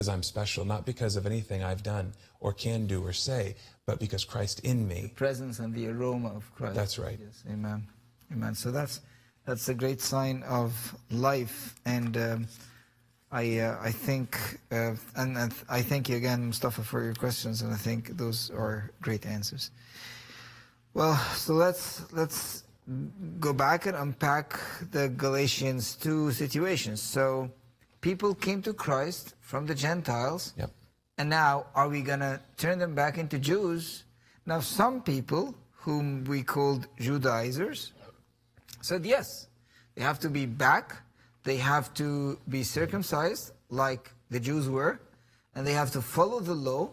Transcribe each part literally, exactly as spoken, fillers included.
because I'm special, not because of anything I've done or can do or say, but because Christ in me. The presence and the aroma of Christ. That's right. Yes, amen. Amen. So that's that's a great sign of life, and um, I uh, I think uh, and, and I thank you again, Mustafa, for your questions, and I think those are great answers. Well, so let's let's go back and unpack the Galatians two situations. So people came to Christ from the Gentiles. Yep. And now, are we going to turn them back into Jews? Now, some people, whom we called Judaizers, said yes, they have to be back, they have to be circumcised like the Jews were, and they have to follow the law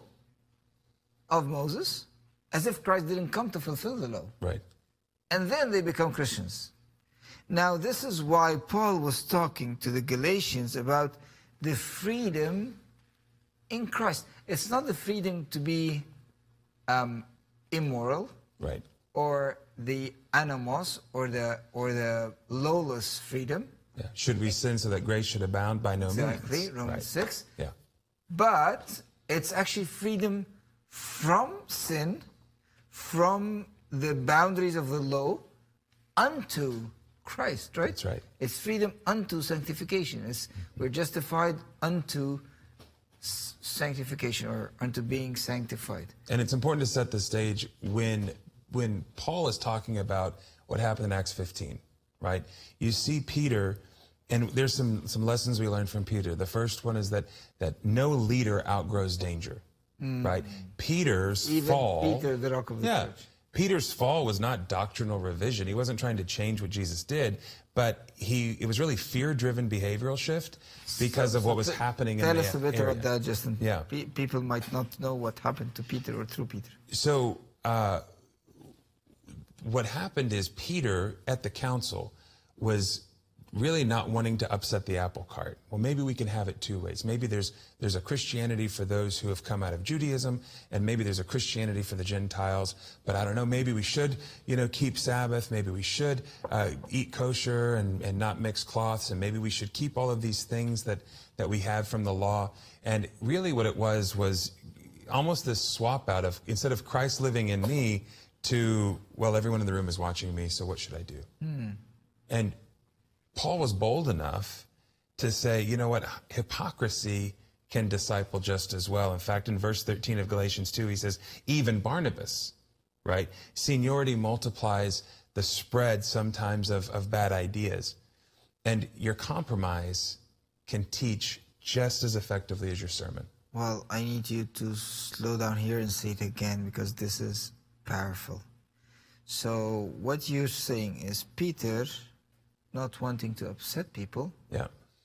of Moses, as if Christ didn't come to fulfill the law. Right. And then they become Christians. Now, this is why Paul was talking to the Galatians about the freedom in Christ. It's not the freedom to be um, immoral, Right. or the anamos, or the or the lawless freedom. Yeah. Should we sin so that grace should abound? By no Exactly, means. Romans Right. six. Yeah. But it's actually freedom from sin, from the boundaries of the law, unto Christ, right? That's right. It's freedom unto sanctification. It's, we're justified unto s- sanctification, or unto being sanctified. And it's important to set the stage when when Paul is talking about what happened in Acts fifteen, right? You see Peter, and there's some some lessons we learned from Peter. The first one is that that no leader outgrows danger, right? Peter's Even fall, Peter, the rock of the yeah, church. Peter's fall was not doctrinal revision. He wasn't trying to change what Jesus did, but he it was really fear-driven behavioral shift because of what was T- happening Tell in the us a bit area. about that, Justin. Yeah. Pe- people might not know what happened to Peter or through Peter. So uh, what happened is Peter at the council was really not wanting to upset the apple cart. Well, maybe we can have it two ways. Maybe there's there's a Christianity for those who have come out of Judaism, and maybe there's a Christianity for the Gentiles. But I don't know, maybe we should, you know, keep Sabbath. Maybe we should uh, eat kosher and, and not mix cloths. And maybe we should keep all of these things that, that we have from the law. And really what it was was almost this swap out of, instead of Christ living in me, to, well, everyone in the room is watching me, so what should I do? Hmm. And Paul was bold enough to say, you know what, hypocrisy can disciple just as well. In fact, in verse thirteen of Galatians two, he says, even Barnabas, right? Seniority multiplies the spread sometimes of, of bad ideas. And your compromise can teach just as effectively as your sermon. Well, I need you to slow down here and say it again, because this is powerful. So what you're saying is Peter, not wanting to upset people, Yeah.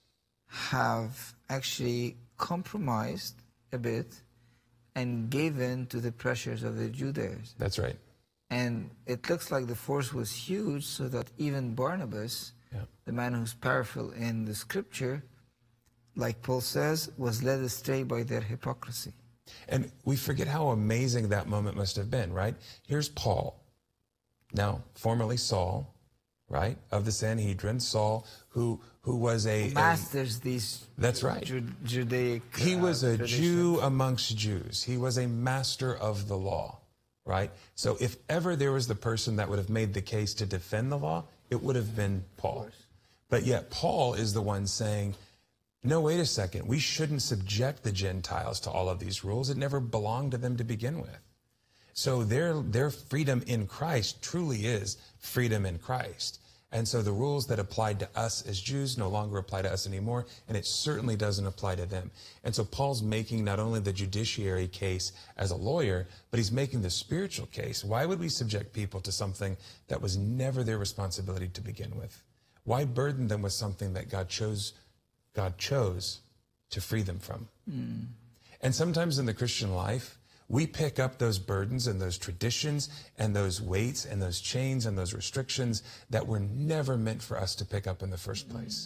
have actually compromised a bit and gave in to the pressures of the Judaizers. That's right. And it looks like the force was huge, so that even Barnabas, Yeah. the man who's powerful in the scripture, like Paul says, was led astray by their hypocrisy. And we forget how amazing that moment must have been, right? Here's Paul, now formerly Saul, right, of the Sanhedrin, Saul, who who was a, a Masters these that's right. Ju- Judaic He was uh, a traditions. Jew amongst Jews. He was a master of the law, right? So if ever there was the person that would have made the case to defend the law, it would have been Paul. But yet Paul is the one saying, no, wait a second, we shouldn't subject the Gentiles to all of these rules. It never belonged to them to begin with. So their their freedom in Christ truly is freedom in Christ. And so the rules that applied to us as Jews no longer apply to us anymore, and it certainly doesn't apply to them. And so Paul's making not only the judiciary case as a lawyer, but he's making the spiritual case. Why would we subject people to something that was never their responsibility to begin with? Why burden them with something that God chose God chose to free them from? Mm. And sometimes in the Christian life, we pick up those burdens and those traditions and those weights and those chains and those restrictions that were never meant for us to pick up in the first place.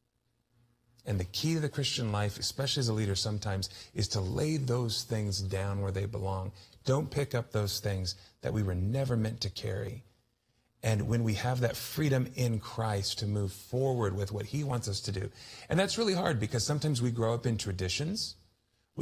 And the key to the Christian life, especially as a leader sometimes, is to lay those things down where they belong. Don't pick up those things that we were never meant to carry. And when we have that freedom in Christ to move forward with what he wants us to do. And that's really hard, because sometimes we grow up in traditions